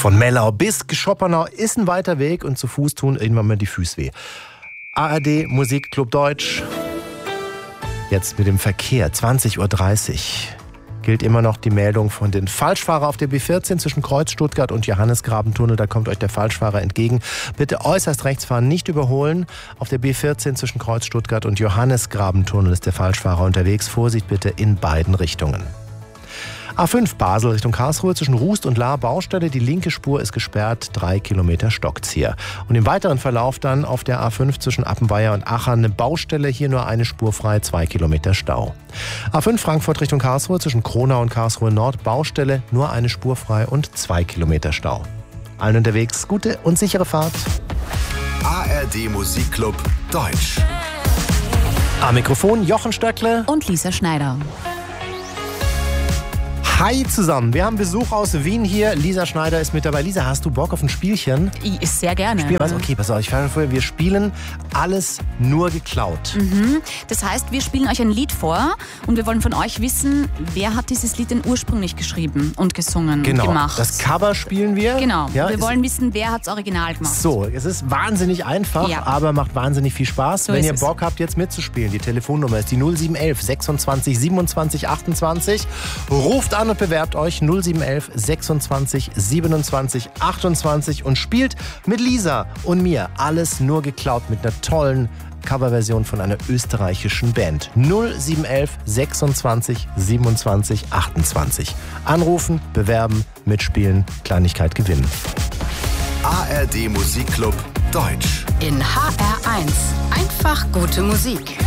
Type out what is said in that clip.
Von Mellau bis Schopernau ist ein weiter Weg und zu Fuß tun irgendwann mal die Füße weh. ARD Musikclub Deutsch. Jetzt mit dem Verkehr, 20:30 Uhr. Gilt immer noch die Meldung von den Falschfahrern auf der B14 zwischen Kreuz Stuttgart und Johannesgrabentunnel. Da kommt euch der Falschfahrer entgegen. Bitte äußerst rechts fahren, nicht überholen. Auf der B14 zwischen Kreuz Stuttgart und Johannesgrabentunnel ist der Falschfahrer unterwegs. Vorsicht bitte in beiden Richtungen. A5 Basel Richtung Karlsruhe zwischen Rust und Lahr Baustelle. Die linke Spur ist gesperrt, 3 Kilometer stockt's hier. Und im weiteren Verlauf dann auf der A5 zwischen Appenweier und Achern eine Baustelle. Hier nur eine Spur frei, 2 Kilometer Stau. A5 Frankfurt Richtung Karlsruhe zwischen Kronau und Karlsruhe Nord Baustelle. Nur eine Spur frei und 2 Kilometer Stau. Allen unterwegs gute und sichere Fahrt. ARD Musikclub Deutsch. Am Mikrofon Jochen Stöckle und Lisa Schneider. Hi zusammen, wir haben Besuch aus Wien hier. Lisa Schneider ist mit dabei. Lisa, hast du Bock auf ein Spielchen? Sehr gerne. Spiel was? Okay, pass auf, ich fange vorher. Wir spielen alles nur geklaut. Das heißt, wir spielen euch ein Lied vor und wir wollen von euch wissen, wer hat dieses Lied denn ursprünglich geschrieben und gesungen und gemacht. Das Cover spielen wir. Genau, ja, wir wollen wissen, wer hat es original gemacht. So, es ist wahnsinnig einfach, aber macht wahnsinnig viel Spaß. So wenn ihr ist Bock habt, jetzt mitzuspielen, die Telefonnummer ist die 0711 26 27 28. Ruft an und bewerbt euch 0711 26 27 28 und spielt mit Lisa und mir. Alles nur geklaut mit einer tollen Coverversion von einer österreichischen Band. 0711 26 27 28. Anrufen, bewerben, mitspielen, Kleinigkeit gewinnen. ARD Musikclub Deutsch. In HR1. Einfach gute Musik.